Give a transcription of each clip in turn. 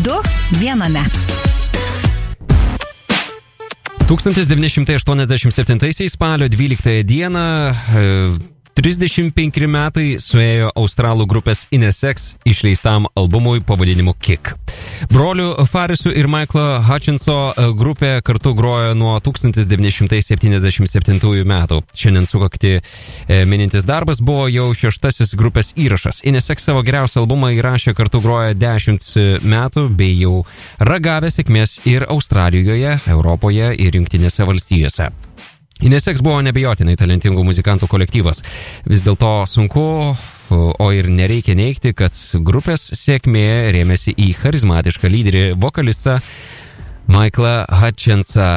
Du viename. 1987 spalio 12 dieną 35 metai suėjo australų grupės Inessex išleistam albumui pavadinimu Kick. Brolių Farisų ir Michaelo Hutchinso grupė kartu grojo nuo 1977 metų. Šiandien sukakti minintis darbas buvo jau 6. grupės įrašas. Inessex savo geriausią albumą įrašė kartu grojo 10 metų bei jau ragavę sėkmės ir Australijoje, Europoje ir Jungtinėse valstijose. Inessex buvo nebejotinai talentingų muzikantų kolektyvas. Vis dėlto sunku, o ir nereikia neigti, kad grupės sėkmė rėmėsi į charizmatišką lyderį vokalistą Michaelą Hutchinsą.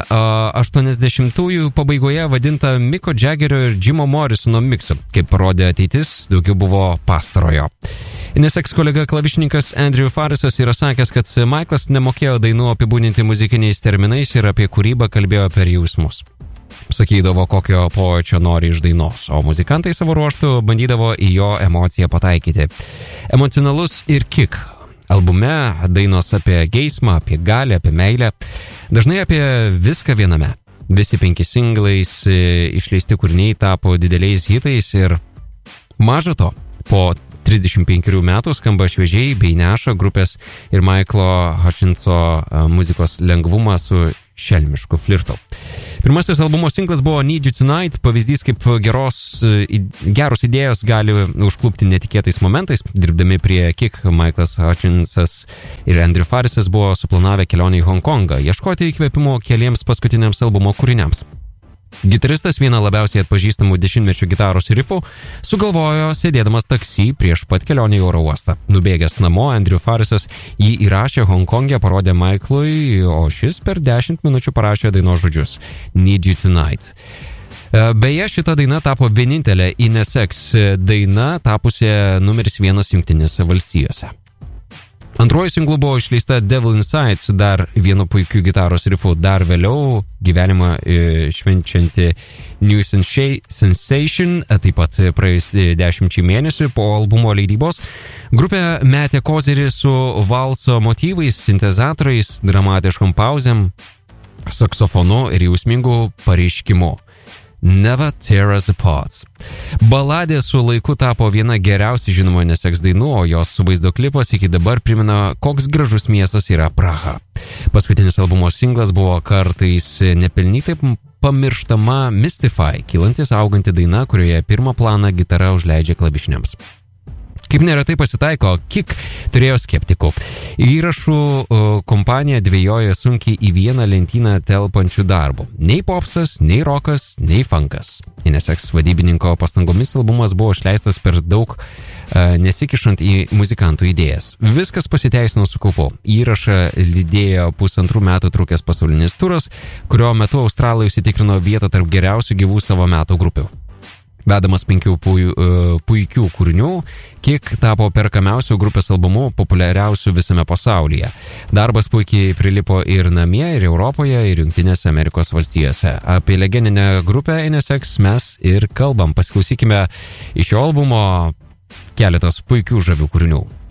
80-ųjų pabaigoje vadinta Micko Jaggerio ir Jimo Morrisono miksu. Kaip parodė ateitis, daugiau buvo pastarojo. Inessex kolega klavišininkas Andrew Farisas yra sakęs, kad Michaelas nemokėjo dainų apibūdinti muzikiniais terminais ir apie kūrybą kalbėjo per jausmus. Sakydavo, kokio pojūčio nori iš dainos, o muzikantai savo ruoštų bandydavo į jo emociją pataikyti. Emocionalus ir Kick. Albume dainos apie geismą, apie galią, apie meilę, dažnai apie viską viename. Visi 5 singlais išleisti kūriniai tapo dideliais hitais ir maža to, po 35 metų skamba šviežiai bei neša grupės ir Michaelo Hutchinso muzikos lengvumą su šelmišku flirtu. Pirmasis albumo singlas buvo Need You Tonight, pavyzdys kaip geros idėjos gali užklupti netikėtais momentais. Dirbdami prie Kick, Michaelas Hutchinsas ir Andrew Farisas buvo suplanavę kelionę į Honkongą, ieškoti įkvėpimo keliems paskutiniams albumo kūriniams. Gitaristas, vieną labiausiai atpažįstamų dešimtmečių gitaros rifų, sugalvojo sėdėdamas taksi prieš pat kelionę į oro uostą. Nubėgęs namo, Andrew Farisas jį įrašė Honkonge, parodė Michaelui, o šis per 10 minučių parašė dainos žodžius Need You Tonight. Beje, šita daina tapo vienintelė Inessex daina, tapusi numeris 1 Jungtinėse valstijose. Antruoju singlu buvo išleista Devil Inside su dar vienu puikiu gitaros rifu. Dar vėliau gyvenimą švenčianti New Sensation, taip pat praėjus 10 mėnesių po albumo leidybos, grupė metė kozerį su valso motyvais, sintezatoriais, dramatiškom pauzėm, saksofonu ir jausmingu pareiškimu. Never Tear Us Apart. Baladė su laiku tapo viena geriausiai žinoma Inessex dainų, o jos vaizdo klipas iki dabar primena, koks gražus miestas yra Praha. Paskutinis albumo singlas buvo kartais nepelnytai pamirštama Mystify, kylantis auganti daina, kurioje pirmą planą gitara užleidžia klavišiniams. Kaip neretai pasitaiko, Kick turėjo skeptikų. Įrašų kompanija dvejojo sunkiai į vieną lentyną telpančių darbų. Nei popsas, nei rokas, nei funkas. Inessex vadybininko pastangomis albumas buvo išleistas per daug nesikišant į muzikantų idėjas. Viskas pasiteisino su kaupu. Įrašą lydėjo 1,5 metų trukęs pasaulinis turas, kurio metu australai užsitikrino vietą tarp geriausių gyvų savo metų grupių. Vedamas 5 puikių kūrinių, Kick tapo perkamiausių grupės albumų, populiariausių visame pasaulyje. Darbas puikiai prilipo ir namie, ir Europoje, ir Jungtinėse Amerikos valstijose. Apie legendinę grupę Inessex mes ir kalbam. Pasiklausykime iš šio albumo keletas puikių žavių kūrinių.